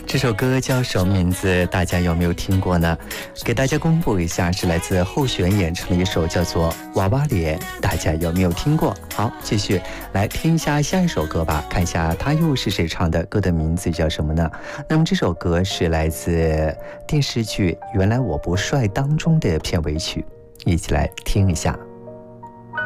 这首歌叫什么名字？大家有没有听过呢？给大家公布一下，是来自后璇演唱的一首叫做《娃娃脸》，大家有没有听过？好，继续来听一下下一首歌吧，看一下它又是谁唱的，歌的名字叫什么呢？那么这首歌是来自电视剧《原来我不帅》当中的片尾曲，一起来听一下。